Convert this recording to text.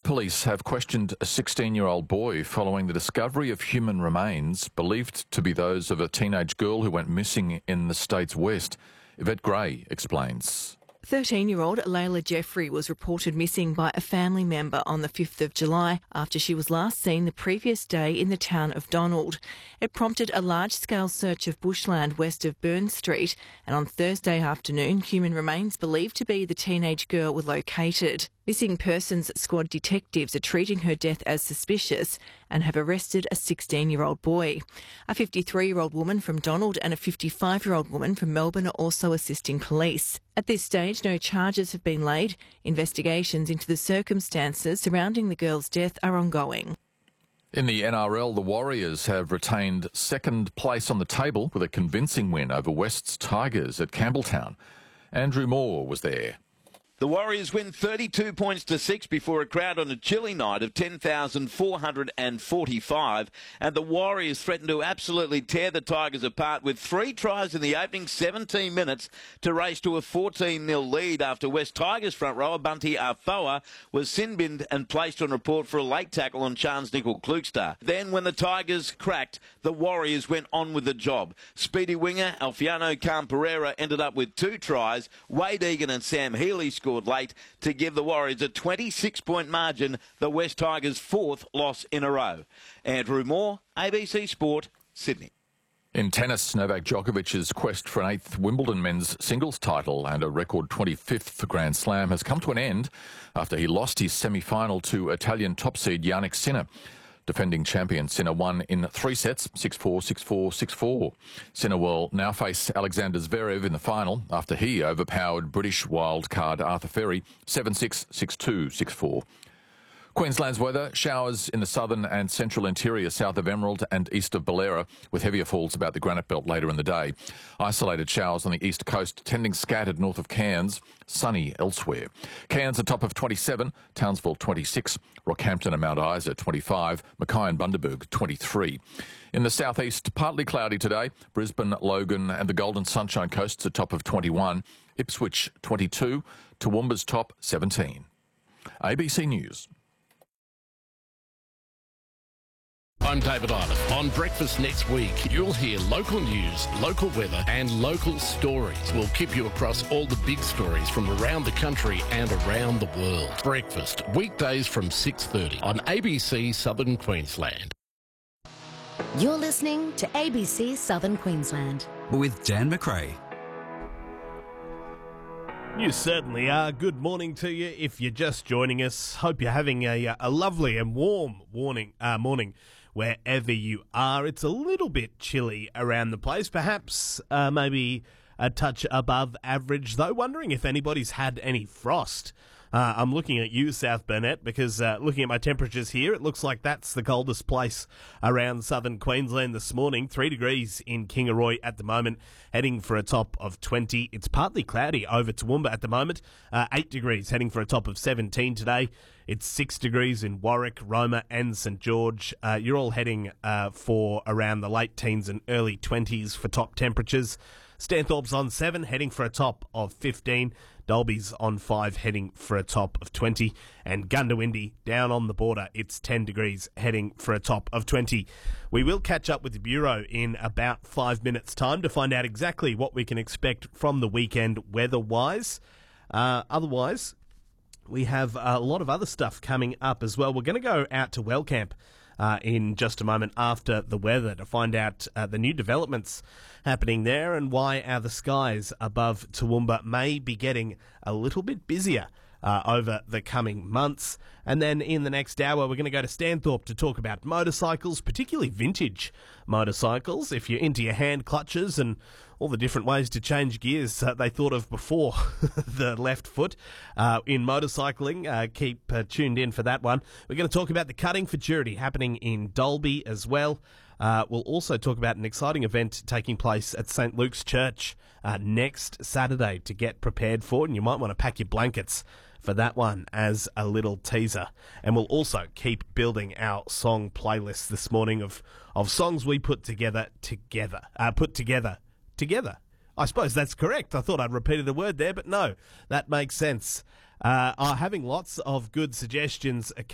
police have questioned a 16-year-old boy following the discovery of human remains believed to be those of a teenage girl who went missing in the state's west. Yvette Gray explains. 13-year-old Layla Jeffrey was reported missing by a family member on the 5th of July after she was last seen the previous day in the town of Donald. It prompted a large-scale search of bushland west of Burn Street, and on Thursday afternoon, human remains believed to be the teenage girl were located. Missing Persons Squad detectives are treating her death as suspicious and have arrested a 16-year-old boy. A 53-year-old woman from Donald and a 55-year-old woman from Melbourne are also assisting police. At this stage, no charges have been laid. Investigations into the circumstances surrounding the girl's death are ongoing. In the NRL, the Warriors have retained second place on the table with a convincing win over West's Tigers at Campbelltown. Andrew Moore was there. The Warriors win 32 points to 6 before a crowd on a chilly night of 10,445, and the Warriors threatened to absolutely tear the Tigers apart with 3 tries in the opening 17 minutes to race to a 14-0 lead after West Tigers front rower Bunty Afoa was sin-binned and placed on report for a late tackle on Charnze Nicoll-Klugstad. Then when the Tigers cracked, the Warriors went on with the job. Speedy winger Alfiano Khan-Pereira ended up with 2 tries. Wade Egan and Sam Healy scored late to give the Warriors a 26-point margin, the West Tigers' 4th loss in a row. Andrew Moore, ABC Sport, Sydney. In tennis, Novak Djokovic's quest for an 8th Wimbledon men's singles title and a record 25th Grand Slam has come to an end after he lost his semi-final to Italian top seed Jannik Sinner. Defending champion Sinner won in 3 sets, 6-4, 6-4, 6-4. Sinner will now face Alexander Zverev in the final after he overpowered British wildcard Arthur Ferry 7-6, 6-2, 6-4. Queensland's weather, showers in the southern and central interior south of Emerald and east of Bellera, with heavier falls about the Granite Belt later in the day. Isolated showers on the east coast, tending scattered north of Cairns, sunny elsewhere. Cairns a top of 27, Townsville 26, Rockhampton and Mount Isa 25, Mackay and Bundaberg 23. In the southeast, partly cloudy today, Brisbane, Logan and the Golden Sunshine Coasts a top of 21, Ipswich 22, Toowoomba's top 17. ABC News. I'm David Iliff. On Breakfast next week, you'll hear local news, local weather and local stories. We'll keep you across all the big stories from around the country and around the world. Breakfast, weekdays from 6:30 on ABC Southern Queensland. You're listening to ABC Southern Queensland. With Dan McRae. You certainly are. Good morning to you if you're just joining us. Hope you're having a lovely and warm morning wherever you are. It's a little bit chilly around the place, perhaps maybe a touch above average, though. Wondering if anybody's had any frost. I'm looking at you, South Burnett, because looking at my temperatures here, it looks like that's the coldest place around southern Queensland this morning. 3 degrees in Kingaroy at the moment, heading for a top of 20. It's partly cloudy over Toowoomba at the moment. 8 degrees, heading for a top of 17 today. It's 6 degrees in Warwick, Roma and St George. You're all heading for around the late teens and early 20s for top temperatures. Stanthorpe's on 7, heading for a top of 15. Dalby's on 5, heading for a top of 20. And Gundawindi, down on the border, it's 10 degrees, heading for a top of 20. We will catch up with the Bureau in about 5 minutes' time to find out exactly what we can expect from the weekend weather-wise. Otherwise, we have a lot of other stuff coming up as well. We're going to go out to Wellcamp in just a moment after the weather to find out the new developments happening there and why the skies above Toowoomba may be getting a little bit busier over the coming months. And then in the next hour, we're going to go to Stanthorpe to talk about motorcycles, particularly vintage motorcycles. If you're into your hand clutches and all the different ways to change gears they thought of before the left foot in motorcycling, keep tuned in for that one. We're going to talk about the cutting futurity happening in Dalby as well. We'll also talk about an exciting event taking place at St Luke's Church next Saturday to get prepared for, and you might want to pack your blankets for that one as a little teaser. And we'll also keep building our song playlist this morning of songs we put together. I suppose that's correct. I thought I'd repeated a word there, but no, that makes sense. Having lots of good suggestions